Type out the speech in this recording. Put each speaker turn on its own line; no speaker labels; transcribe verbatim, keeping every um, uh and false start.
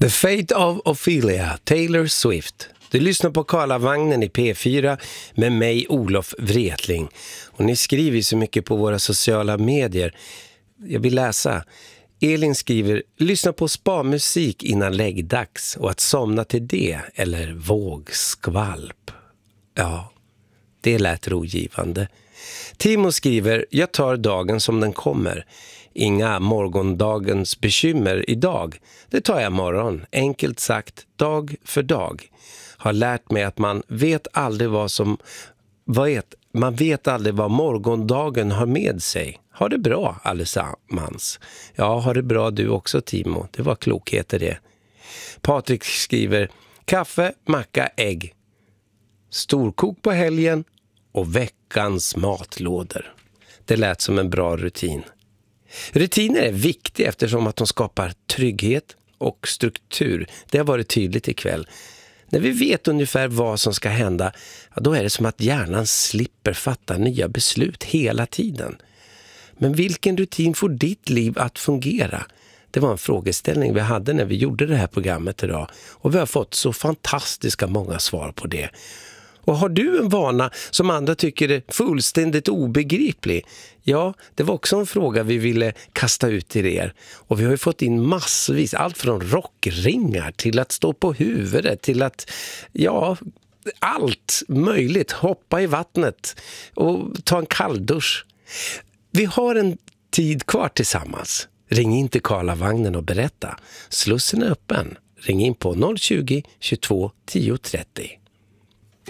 The Fate of Ophelia, Taylor Swift. Du lyssnar på Karlavagnen i P fyra med mig, Olof Wretling. Och ni skriver så mycket på våra sociala medier. Jag vill läsa. Elin skriver, lyssna på spa-musik innan läggdags och att somna till det, eller vågskvalp. Ja, det lät rogivande. Timo skriver, jag tar dagen som den kommer. Inga morgondagens bekymmer idag. Det tar jag morgon. Enkelt sagt, dag för dag. Har lärt mig att man vet aldrig vad som... Vad vet, man vet aldrig vad morgondagen har med sig. Ha det bra allesammans. Ja, ha det bra du också Timo. Det var klokheter det. Patrik skriver, kaffe, macka, ägg. Storkok på helgen och veckans matlådor. Det lät som en bra rutin. Rutiner är viktiga eftersom att de skapar trygghet och struktur. Det har varit tydligt ikväll. När vi vet ungefär vad som ska hända, ja, då är det som att hjärnan slipper fatta nya beslut hela tiden. Men vilken rutin får ditt liv att fungera? Det var en frågeställning vi hade när vi gjorde det här programmet idag. Och vi har fått så fantastiska många svar på det. Och har du en vana som andra tycker är fullständigt obegriplig? Ja, det var också en fråga vi ville kasta ut till er. Och vi har ju fått in massvis, allt från rockringar till att stå på huvudet, till att, ja, allt möjligt. Hoppa i vattnet och ta en kalldusch. Vi har en tid kvar tillsammans. Ring in till Karlavagnen och berätta. Slussen är öppen. Ring in på noll tjugo, tjugotvå, tio trettio.